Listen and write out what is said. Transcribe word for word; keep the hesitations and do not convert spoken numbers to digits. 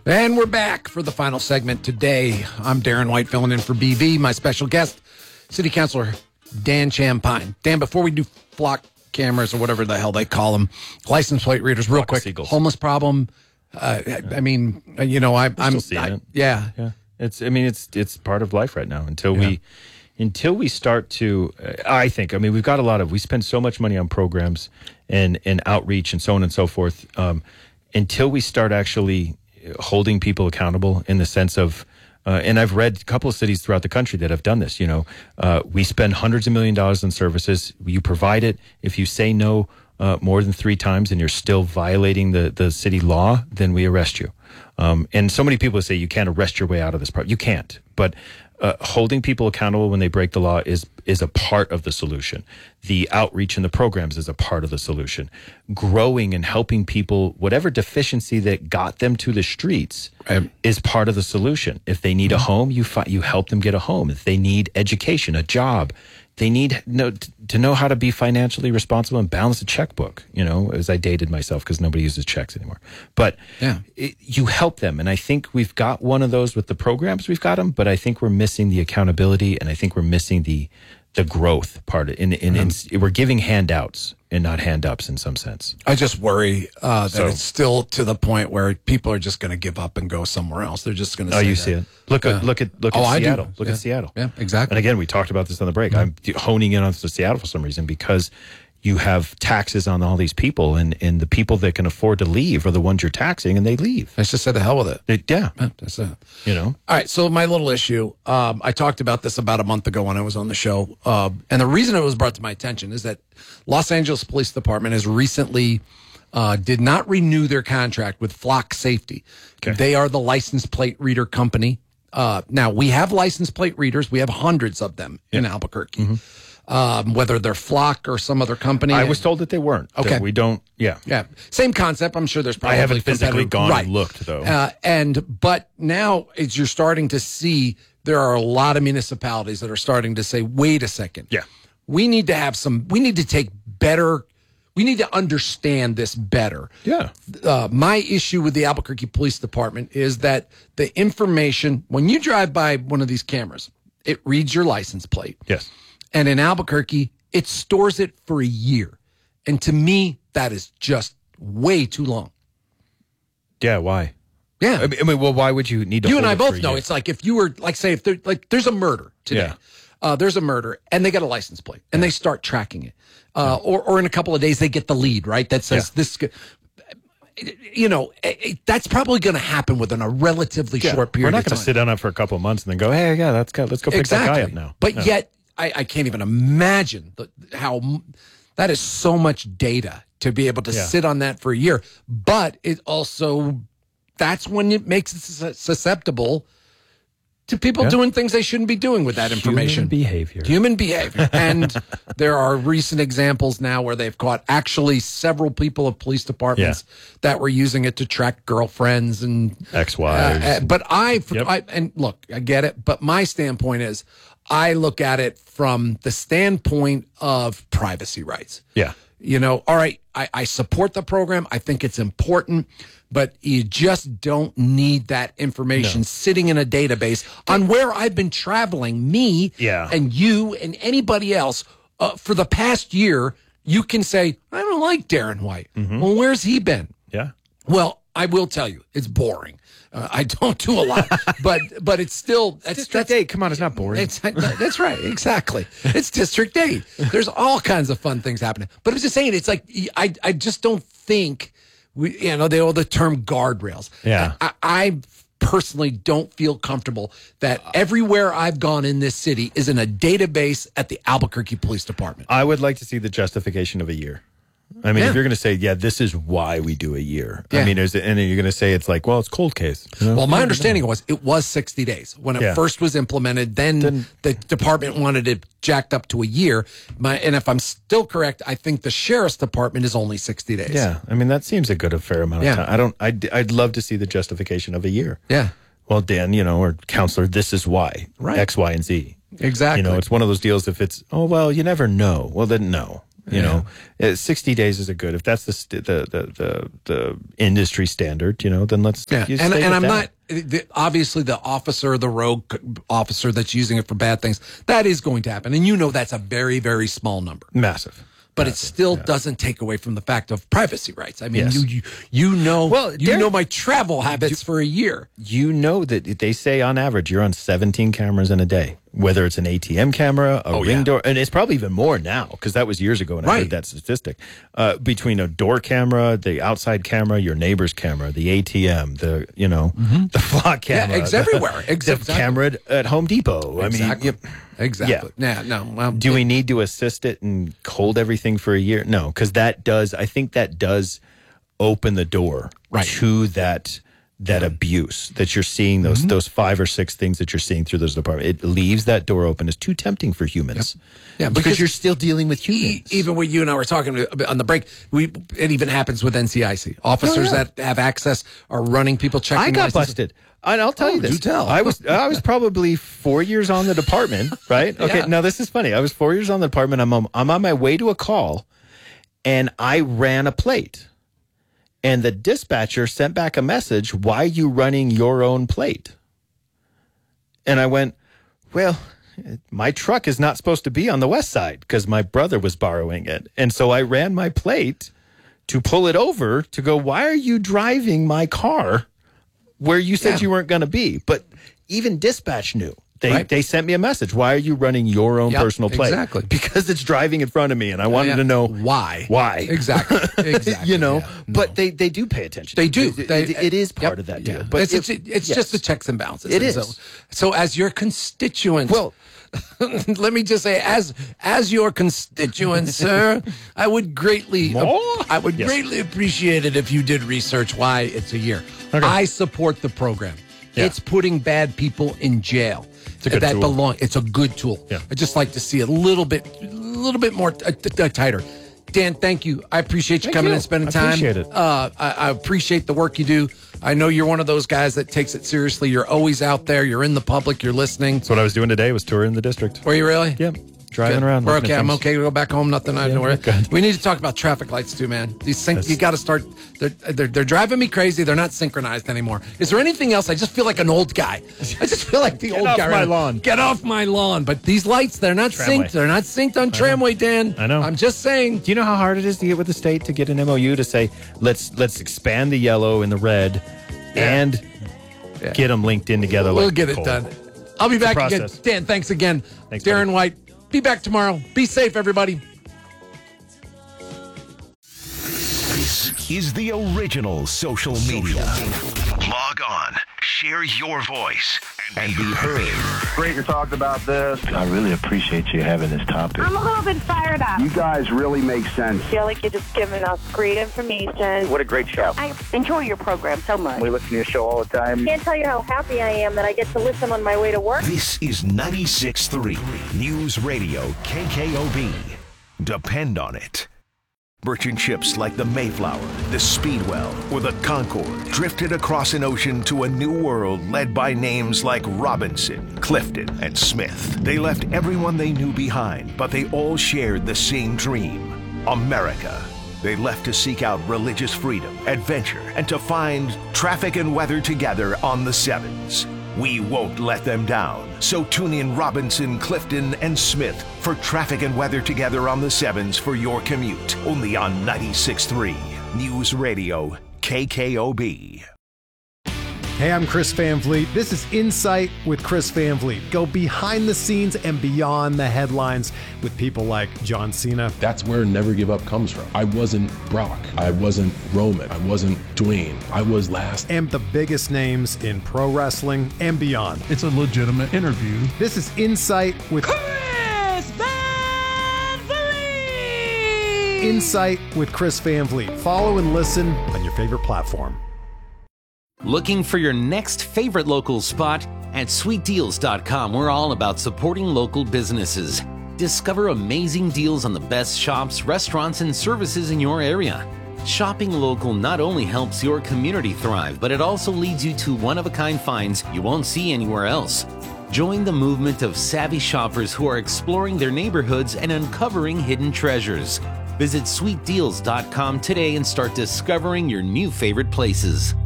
And we're back for the final segment today. I'm Darren White filling in for B V. My special guest, City Councilor Dan Champagne. Dan, before we do flock cameras or whatever the hell they call them, license plate readers, real quick, seagulls. homeless problem. Uh, I, I mean, you know, I, I'm, still I, seeing it. yeah, Yeah, it's. I mean, it's it's part of life right now. Until Yeah. we, until we start to, uh, I think. I mean, we've got a lot of. We spend so much money on programs and and outreach and so on and so forth. Um, until we start actually holding people accountable in the sense of, uh, and I've read a couple of cities throughout the country that have done this. You know, uh, we spend hundreds of million dollars on services. You provide it. If you say no uh, more than three times and you're still violating the the city law, then we arrest you. Um, and so many people say you can't arrest your way out of this part. You can't. But uh, holding people accountable when they break the law is is a part of the solution. The outreach and the programs is a part of the solution. Growing and helping people, whatever deficiency that got them to the streets, Right. is part of the solution. If they need a home, you fi- you help them get a home. If they need education, a job, they need know, to know how to be financially responsible and balance a checkbook, you know, as I dated myself because nobody uses checks anymore. But Yeah. it, you help them. And I think we've got one of those with the programs. We've got them, but I think we're missing the accountability and I think we're missing the the growth part. In, in, in, in We're giving handouts and not hand-ups in some sense. I just worry uh, that So- it's still to the point where people are just going to give up and go somewhere else. They're just going to. Oh, say you that. see it. Look Yeah. at look at look Oh, at I do. Seattle. Look Yeah. at Seattle. Yeah, exactly. And again, we talked about this on the break. I'm honing in on Seattle for some reason because you have taxes on all these people, and, and the people that can afford to leave are the ones you're taxing, and they leave. I just said the hell with it. They, yeah, Yeah, that's it. you know. All right, so my little issue, um, I talked about this about a month ago when I was on the show, uh, and the reason it was brought to my attention is that Los Angeles Police Department has recently uh, did not renew their contract with Flock Safety. Okay. They are the license plate reader company. Uh, now, we have license plate readers. We have hundreds of them in Albuquerque, um, whether they're Flock or some other company. I was told that they weren't. that Okay. we don't. Yeah, Yeah, same concept. I'm sure there's probably I haven't physically competitive- gone right. and looked though. Uh, and but now as you're starting to see, there are a lot of municipalities that are starting to say, "Wait a second, Yeah. we need to have some. We need to take better. We need to understand this better." yeah, Uh, my issue with the Albuquerque Police Department is that the information when you drive by one of these cameras, it reads your license plate. yes. And in Albuquerque, it stores it for a year. And to me, that is just way too long. Yeah, why? Yeah. I mean, I mean, well, why would you need to? you and hold I it for both a know year? it's like if you were, like, say, if there, like, there's a murder today. Yeah. Uh, there's a murder, and they got a license plate, and they start tracking it. Uh, or, or in a couple of days, they get the lead, right? That says Yeah. this. You know, it, it, that's probably going to happen within a relatively Yeah. short period We're not of going time. to sit down for a couple of months and then go, hey, yeah, let's go, let's go pick exactly. that guy up now. But Yeah. yet, I, I can't even imagine the, how m- that is so much data to be able to Yeah. sit on that for a year. But it also, that's when it makes it sus- susceptible to people Yeah. doing things they shouldn't be doing with that information. Human behavior. Human behavior. And there are recent examples now where they've caught actually several people of police departments that were using it to track girlfriends and Ex-wives. uh, uh, but I, Yep. I, and look, I get it. But my standpoint is, I look at it from the standpoint of privacy rights. Yeah. You know, all right, I, I support the program. I think it's important, but you just don't need that information No. sitting in a database on where I've been traveling, me Yeah. and you and anybody else uh, for the past year. You can say, I don't like Darren White. Mm-hmm. Well, where's he been? Yeah. Well, I will tell you, it's boring. Uh, I don't do a lot, but but it's still that's District that's eight, come on, it's not boring. It's, that's right, exactly. It's District Eight. There's all kinds of fun things happening. But I'm just saying, it's like I I just don't think we you know they all the term guardrails. Yeah. I, I personally don't feel comfortable that everywhere I've gone in this city is in a database at the Albuquerque Police Department. I would like to see the justification of a year. I mean, Yeah. if you're going to say, yeah, this is why we do a year. Yeah. I mean, is it, and then you're going to say it's like, well, it's cold case. You know? Well, my understanding was it was sixty days when it Yeah. first was implemented. Then, Then- the department wanted it jacked up to a year. My, and if I'm still correct, I think the sheriff's department is only sixty days. Yeah, I mean, that seems a good, a fair amount of Yeah. time. I don't, I'd, I'd love to see the justification of a year. Yeah. Well, Dan, you know, or counselor, this is why. Right. X, Y, and Z. Exactly. You know, it's one of those deals if it's, oh, well, you never know. Well, then no. You Yeah. know, Uh, sixty days is a good. If that's the st- the, the the the industry standard, you know, then let's. Yeah, you and stay and with I'm that. not the, obviously the officer, the rogue officer that's using it for bad things. That is going to happen, and you know that's a very very small number. Massive. But it still doesn't take away from the fact of privacy rights. I mean, Yes. you, you you know Well, you Darren- know my travel habits for a year. You know that they say on average you're on seventeen cameras in a day, whether it's an A T M camera, a Oh, ring yeah. door, and it's probably even more now because that was years ago when I Right. heard that statistic. Uh, between a door camera, the outside camera, your neighbor's camera, the A T M, the you know the flock camera, it's the- everywhere. the Exactly. camera at, at Home Depot. I Exactly. mean, you- Exactly. Yeah. No. Well, do we need to assist it and hold everything for a year? No, because that does. I think that does open the door Right. to that that abuse that you're seeing. Those Mm-hmm. those five or six things that you're seeing through those departments. It leaves that door open. It's too tempting for humans. Yeah, because, because you're still dealing with E- humans. even what you and I were talking on the break, we it even happens with N C I C officers Oh, yeah. that have access are running people checking. I got licenses. busted. And I'll tell Oh, you this. do tell. I was I was probably four years on the department, right? Okay. Yeah. Now this is funny. I was four years on the department. I'm on, I'm on my way to a call, and I ran a plate, and the dispatcher sent back a message. Why are you running your own plate? And I went, well, my truck is not supposed to be on the west side because my brother was borrowing it, and so I ran my plate to pull it over to go. Why are you driving my car where you said Yeah. you weren't going to be? But even dispatch knew. They Right. they sent me a message. Why are you running your own Yep, personal plate? exactly. Because it's driving in front of me, and I wanted Yeah. to know why. Why Exactly. Exactly. you know, Yeah. but they they do pay attention. They do. It, They- it- it is part Yep. of that Yeah. deal. But it's, if- it's, it's yes. just the checks and balances. It And is. So, so as your constituent, Well, let me just say, as as your constituent, sir, I would greatly, More? I would Yes. greatly appreciate it if you did research why it's a year. Okay. I support the program. Yeah. It's putting bad people in jail. It's a good that tool. belong. It's a good tool. Yeah. I just like to see it a little bit, a little bit more uh, t- t- tighter. Dan, thank you. I appreciate you Thank coming you. and spending I time. appreciate it. Uh, I, I appreciate the work you do. I know you're one of those guys that takes it seriously. You're always out there. You're in the public. You're listening. that's what I was doing today. Was touring the district. Were you really? Yeah, driving Good. around. We're looking okay. at I'm things. okay to go back home. Nothing I Yeah, know where. good. We need to talk about traffic lights too, man. These sync, That's- you got to start. They're, they're they're driving me crazy. They're not synchronized anymore. Is there anything else? I just feel like an old guy. I just feel like the Get old off guy. my right? lawn. Get off my lawn. But these lights, they're not Tramway. synced. They're not synced on tramway, Dan. I know. I'm just saying. Do you know how hard it is to get with the state to get an M O U to say let's let's expand the yellow and the red, Yeah. and Yeah. get them linked in together? We'll like get it coal. done. I'll be It's a back again. process. Dan, thanks again. Thanks, Darren buddy. White. Be back tomorrow. Be safe, everybody. This is the original social media. Log on, share your voice, and be heard. Great you talked about this. I really appreciate you having this topic. I'm a little bit fired up. You guys really make sense. I feel like you're just giving us great information. What a great show. I enjoy your program so much. We listen to your show all the time. Can't tell you how happy I am that I get to listen on my way to work. This is ninety-six point three News Radio K K O B. Depend on it. Merchant ships like the Mayflower, the Speedwell, or the Concorde drifted across an ocean to a new world led by names like Robinson, Clifton, and Smith. They left everyone they knew behind, but they all shared the same dream: America. They left to seek out religious freedom, adventure, and to find traffic and weather together on the Sevens. We won't let them down. So tune in Robinson, Clifton, and Smith for traffic and weather together on the Sevens for your commute. Only on ninety-six point three News Radio K K O B. Hey, I'm Chris Van Vliet. This is Insight with Chris Van Vliet. Go behind the scenes and beyond the headlines with people like John Cena. That's where Never Give Up comes from. I wasn't Brock. I wasn't Roman. I wasn't Dwayne. I was last. And the biggest names in pro wrestling and beyond. It's a legitimate interview. This is Insight with Chris Van Vliet! Insight with Chris Van Vliet. Follow and listen on your favorite platform. Looking for your next favorite local spot? At sweet deals dot com, we're all about supporting local businesses. Discover amazing deals on the best shops, restaurants, and services in your area. Shopping local not only helps your community thrive, but it also leads you to one-of-a-kind finds you won't see anywhere else. Join the movement of savvy shoppers who are exploring their neighborhoods and uncovering hidden treasures. Visit sweet deals dot com today and start discovering your new favorite places.